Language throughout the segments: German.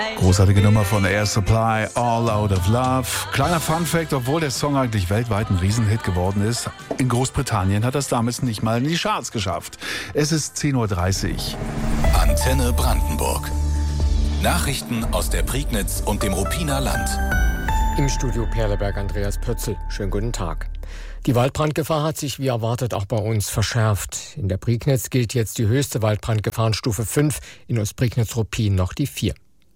Großartige Nummer von Air Supply, All Out of Love. Kleiner Funfact, obwohl der Song eigentlich weltweit ein Riesenhit geworden ist, in Großbritannien hat das damals nicht mal in die Charts geschafft. Es ist 10.30 Uhr. Antenne Brandenburg. Nachrichten aus der Prignitz und dem Ruppiner Land. Im Studio Perleberg Andreas Pötzl. Schönen guten Tag. Die Waldbrandgefahr hat sich wie erwartet auch bei uns verschärft. In der Prignitz gilt jetzt die höchste Waldbrandgefahrenstufe 5, in Ostprignitz-Ruppin noch die 4.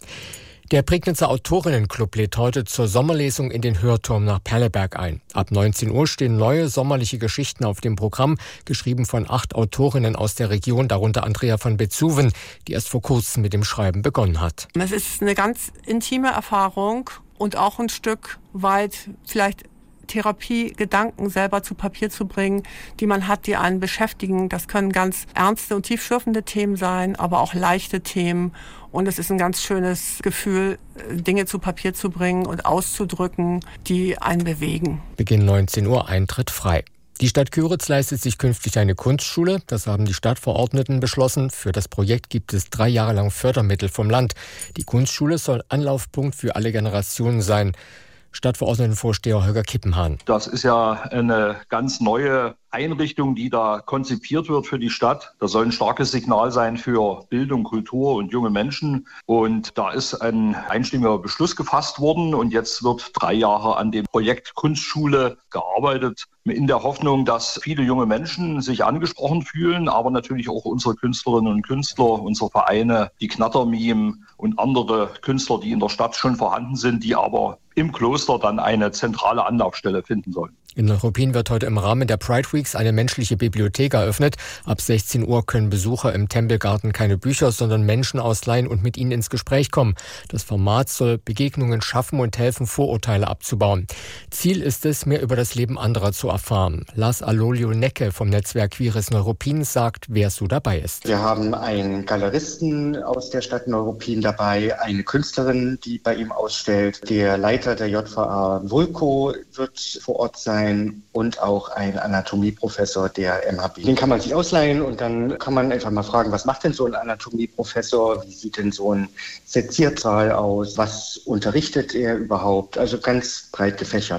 Der Prignitzer Autorinnen-Club lädt heute zur Sommerlesung in den Hörturm nach Perleberg ein. Ab 19 Uhr stehen neue sommerliche Geschichten auf dem Programm, geschrieben von 8 Autorinnen aus der Region, darunter Andrea von Betzuven, die erst vor kurzem mit dem Schreiben begonnen hat. Es ist eine ganz intime Erfahrung und auch ein Stück weit vielleicht Therapie-Gedanken selber zu Papier zu bringen, die man hat, die einen beschäftigen. Das können ganz ernste und tiefschürfende Themen sein, aber auch leichte Themen. Und es ist ein ganz schönes Gefühl, Dinge zu Papier zu bringen und auszudrücken, die einen bewegen. Beginn 19 Uhr, Eintritt frei. Die Stadt Kyritz leistet sich künftig eine Kunstschule. Das haben die Stadtverordneten beschlossen. Für das Projekt gibt es 3 Jahre lang Fördermittel vom Land. Die Kunstschule soll Anlaufpunkt für alle Generationen sein. Stadtverordnetenvorsteher Holger Kippenhahn. Das ist ja eine ganz neue Einrichtung, die da konzipiert wird für die Stadt. Das soll ein starkes Signal sein für Bildung, Kultur und junge Menschen. Und da ist ein einstimmiger Beschluss gefasst worden. Und jetzt wird 3 Jahre an dem Projekt Kunstschule gearbeitet. In der Hoffnung, dass viele junge Menschen sich angesprochen fühlen, aber natürlich auch unsere Künstlerinnen und Künstler, unsere Vereine, die Knattermime und andere Künstler, die in der Stadt schon vorhanden sind, die aber im Kloster dann eine zentrale Anlaufstelle finden sollen. In Ruppin wird heute im Rahmen der Pride Weeks eine menschliche Bibliothek eröffnet. Ab 16 Uhr können Besucher im Tempelgarten keine Bücher, sondern Menschen ausleihen und mit ihnen ins Gespräch kommen. Das Format soll Begegnungen schaffen und helfen, Vorurteile abzubauen. Ziel ist es, mehr über das Leben anderer zu erfahren. Lars Alolio-Necke vom Netzwerk Queeres Neuruppin sagt, wer so dabei ist. Wir haben einen Galeristen aus der Stadt Neuruppin dabei, eine Künstlerin, die bei ihm ausstellt. Der Leiter der JVA Vulko wird vor Ort sein. Und auch ein Anatomieprofessor der MHB. Den kann man sich ausleihen und dann kann man einfach mal fragen, was macht denn so ein Anatomieprofessor? Wie sieht denn so ein Seziersaal aus? Was unterrichtet er überhaupt? Also ganz breit gefächert.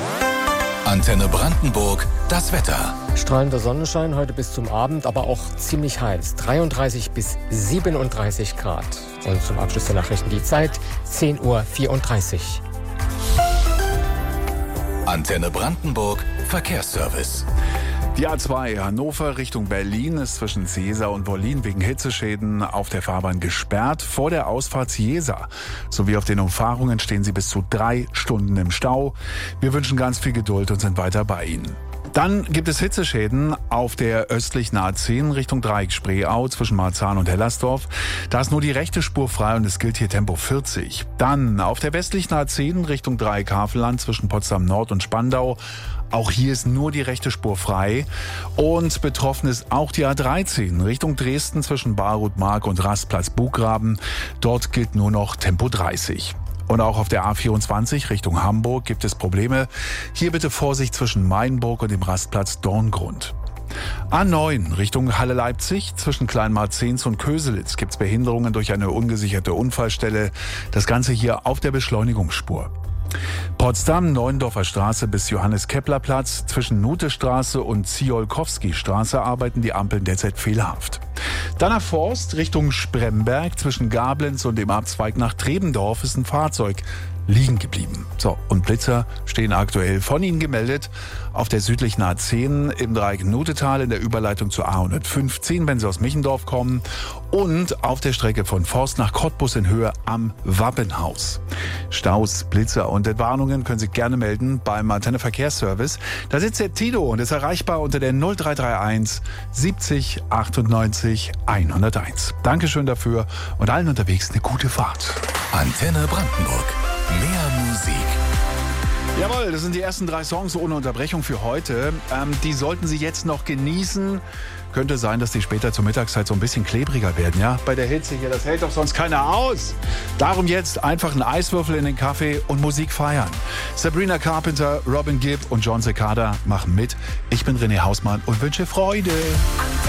Antenne Brandenburg, das Wetter. Strahlender Sonnenschein heute bis zum Abend, aber auch ziemlich heiß. 33 bis 37 Grad. Und zum Abschluss der Nachrichten die Zeit, 10.34 Uhr. Antenne Brandenburg, Verkehrsservice. Die A2 Hannover Richtung Berlin ist zwischen Seesa und Wollin wegen Hitzeschäden auf der Fahrbahn gesperrt. Vor der Ausfahrt Seesa sowie auf den Umfahrungen stehen sie bis zu 3 Stunden im Stau. Wir wünschen ganz viel Geduld und sind weiter bei Ihnen. Dann gibt es Hitzeschäden auf der östlichen A10 Richtung Dreieck Spreeau zwischen Marzahn und Hellersdorf. Da ist nur die rechte Spur frei und es gilt hier Tempo 40. Dann auf der westlichen A10 Richtung Dreieck Havelland zwischen Potsdam Nord und Spandau. Auch hier ist nur die rechte Spur frei. Und betroffen ist auch die A13 Richtung Dresden zwischen Baruth-Mark und Rastplatz-Buchgraben. Dort gilt nur noch Tempo 30. Und auch auf der A24 Richtung Hamburg gibt es Probleme. Hier bitte Vorsicht zwischen Mainburg und dem Rastplatz Dorngrund. A9 Richtung Halle-Leipzig zwischen Kleinmarzens und Köselitz gibt es Behinderungen durch eine ungesicherte Unfallstelle. Das Ganze hier auf der Beschleunigungsspur. Potsdam, Neuendorfer Straße bis Johannes-Kepler-Platz. Zwischen Nutestraße und Ziolkowski-Straße arbeiten die Ampeln derzeit fehlerhaft. Dann nach Forst Richtung Spremberg. Zwischen Gablenz und dem Abzweig nach Trebendorf ist ein Fahrzeug liegen geblieben. So, und Blitzer stehen aktuell von Ihnen gemeldet auf der südlichen A10 im Dreieck Nutetal in der Überleitung zur A115, wenn Sie aus Michendorf kommen, und auf der Strecke von Forst nach Cottbus in Höhe am Wappenhaus. Staus, Blitzer und Entwarnungen können Sie gerne melden beim Antenne Verkehrsservice. Da sitzt der Tito und ist erreichbar unter der 0331 70 98 101. Dankeschön dafür und allen unterwegs eine gute Fahrt. Antenne Brandenburg. Mehr Musik. Jawohl, das sind die ersten 3 Songs ohne Unterbrechung für heute. Die sollten Sie jetzt noch genießen. Könnte sein, dass die später zur Mittagszeit so ein bisschen klebriger werden, ja? Bei der Hitze hier, das hält doch sonst keiner aus. Darum jetzt einfach einen Eiswürfel in den Kaffee und Musik feiern. Sabrina Carpenter, Robin Gibb und John Cicada machen mit. Ich bin René Hausmann und wünsche Freude.